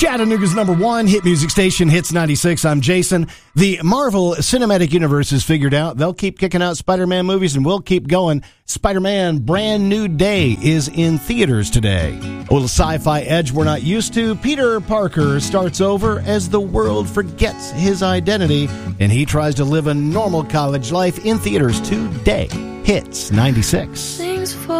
Chattanooga's number one hit music station, Hits 96. I'm Jason. The Marvel Cinematic Universe is figured out. They'll keep kicking out Spider-Man movies, and we'll keep going. Spider-Man Brand New Day is in theaters today. A little sci-fi edge we're not used to. Peter Parker starts over as the world forgets his identity, and he tries to live a normal college life in theaters today. Hits 96. Things fall